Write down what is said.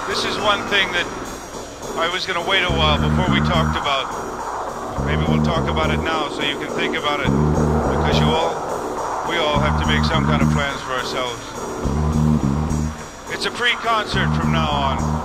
This is one thing that I was going to wait a while before we talked about. Maybe we'll talk about it now so you can think about it. Because we all have to make some kind of plans for ourselves. It's a pre-concert from now on.